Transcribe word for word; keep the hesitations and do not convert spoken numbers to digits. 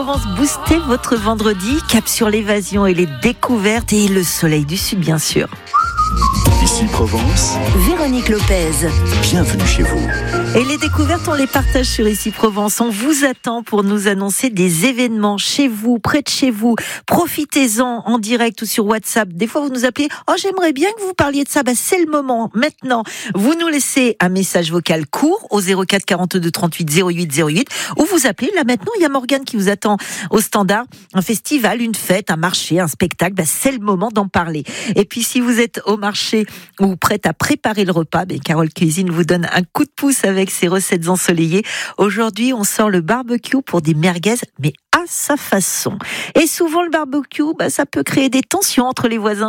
Provence, boostez votre vendredi, cap sur l'évasion et les découvertes et le soleil du sud bien sûr. Ici Provence, Véronique Lopez. Bienvenue chez vous. Et les découvertes, on les partage sur Ici Provence. On vous attend pour nous annoncer des événements chez vous, près de chez vous. Profitez-en en direct ou sur WhatsApp. Des fois, vous nous appelez. Oh, j'aimerais bien que vous parliez de ça. Bah, c'est le moment. Maintenant, vous nous laissez un message vocal court au zéro quatre quarante-deux trente-huit zéro huit zéro huit ou vous appelez. Là, maintenant, il y a Morgane qui vous attend au standard. Un festival, une fête, un marché, un spectacle. Bah, c'est le moment d'en parler. Et puis, si vous êtes au marché ou prête à préparer le repas, bah, Carole Cuisine vous donne un coup de pouce avec ses recettes ensoleillées. Aujourd'hui, on sort le barbecue pour des merguez, mais à sa façon. Et souvent, le barbecue, bah, ça peut créer des tensions entre les voisins.